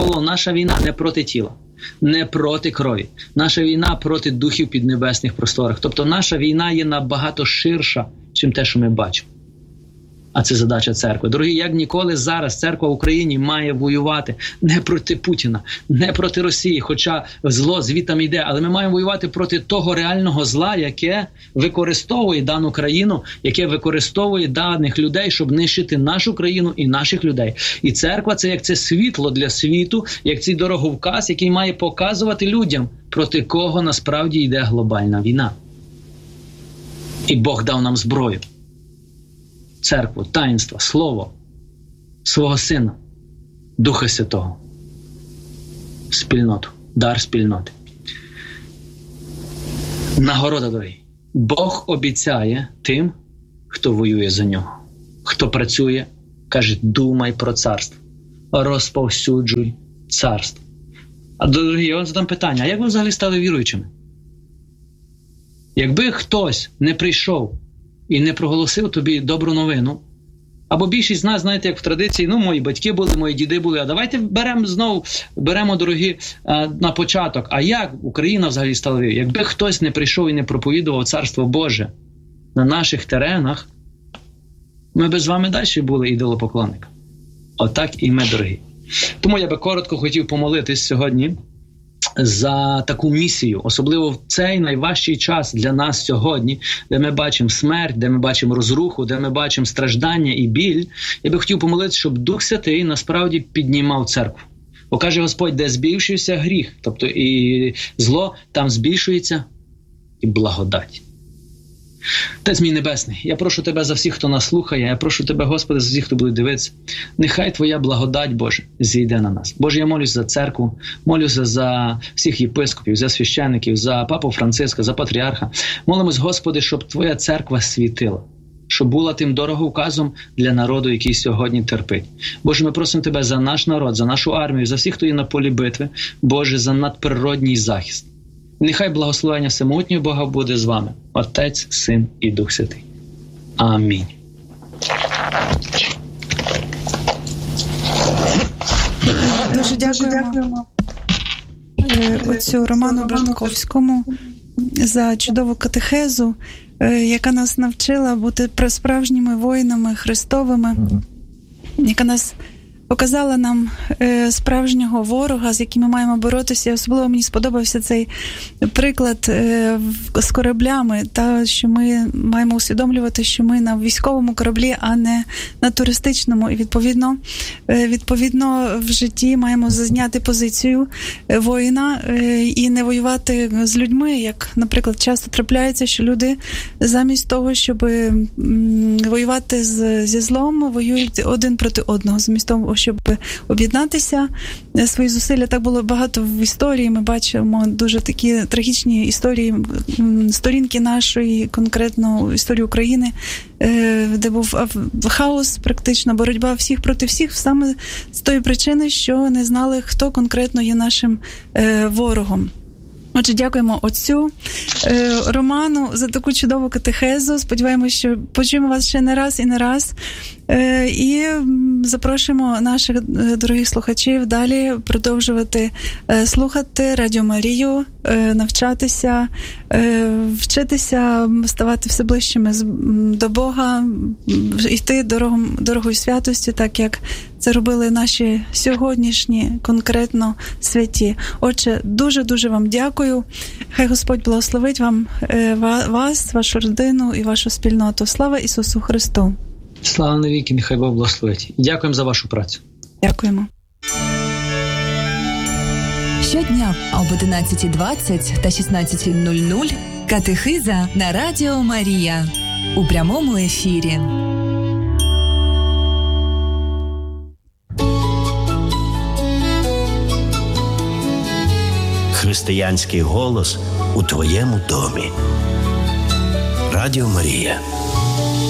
було, наша війна не проти тіла, не проти крові. Наша війна проти духів піднебесних просторах. Тобто наша війна є набагато ширша, чим те, що ми бачимо. А це задача церкви. Дорогі, як ніколи зараз церква в Україні має воювати не проти Путіна, не проти Росії, хоча зло звідти йде, але ми маємо воювати проти того реального зла, яке використовує дану країну, яке використовує даних людей, щоб нищити нашу країну і наших людей. І церква – це як це світло для світу, як цей дороговказ, який має показувати людям, проти кого насправді йде глобальна війна. І Бог дав нам зброю. Церкву, таїнство, слово, свого Сина, Духа Святого, спільноту, дар спільноти. Нагорода, дорогі. Бог обіцяє тим, хто воює за нього, хто працює, каже, думай про царство, розповсюджуй царство. А, дорогі, я вам задам питання, а як ви взагалі стали віруючими? Якби хтось не прийшов і не проголосив тобі добру новину, або більшість з нас, знаєте, як в традиції, мої батьки були, мої діди були, а давайте беремо, дорогі, на початок. А як Україна взагалі стала вірою? Якби хтось не прийшов і не проповідував Царство Боже на наших теренах, ми б з вами далі були ідолопоклонниками. Отак і ми, дорогі. Тому я би коротко хотів помолитись сьогодні за таку місію, особливо в цей найважчий час для нас сьогодні, де ми бачимо смерть, де ми бачимо розруху, де ми бачимо страждання і біль. Я би хотів помолитися, щоб Дух Святий насправді піднімав церкву. Бо каже Господь, де збільшується гріх, тобто і зло, там збільшується і благодать. Отець мій Небесний, я прошу Тебе за всіх, хто нас слухає, я прошу Тебе, Господи, за всіх, хто буде дивитися. Нехай Твоя благодать, Боже, зійде на нас. Боже, я молюсь за церкву, молюся за всіх єпископів, за священників, за папу Франциска, за патріарха. Молимось, Господи, щоб Твоя церква світила, щоб була тим дороговказом для народу, який сьогодні терпить. Боже, ми просимо Тебе за наш народ, за нашу армію, за всіх, хто є на полі битви. Боже, за надприродній захист. Нехай благословення всемогутнього Бога буде з вами. Отець, Син і Дух Святий. Амінь. Дуже дякуємо отцю Роману Братковському за чудову катехезу, яка нас навчила бути справжніми воїнами Христовими, яка нас показала нам справжнього ворога, з яким ми маємо боротися. Особливо мені сподобався цей приклад з кораблями, та що ми маємо усвідомлювати, що ми на військовому кораблі, а не на туристичному. І відповідно в житті маємо зайняти позицію воїна і не воювати з людьми, як, наприклад, часто трапляється, що люди замість того, щоб воювати зі злом, воюють один проти одного, замість того, щоб об'єднатися, свої зусилля. Так було багато в історії. Ми бачимо дуже такі трагічні історії, сторінки нашої, конкретно історії України, де був хаос, практично боротьба всіх проти всіх, саме з тої причини, що не знали, хто конкретно є нашим ворогом. Отже, дякуємо отцю Роману за таку чудову катехезу. Сподіваємося, що почуємо вас ще не раз і не раз. І запрошуємо наших дорогих слухачів далі продовжувати слухати Радіо Марію, навчатися, вчитися, ставати все ближчими до Бога, йти дорогою святості, так як це робили наші сьогоднішні конкретно святі. Отже, дуже-дуже вам дякую. Хай Господь благословить вас, вашу родину і вашу спільноту. Слава Ісусу Христу! Слава навіки, нехай Бог благословить. Дякуємо за вашу працю. Дякуємо. Щодня об 11:20 та 16:00 катехиза на Радіо Марія у прямому ефірі. Християнський голос у твоєму домі. Радіо Марія.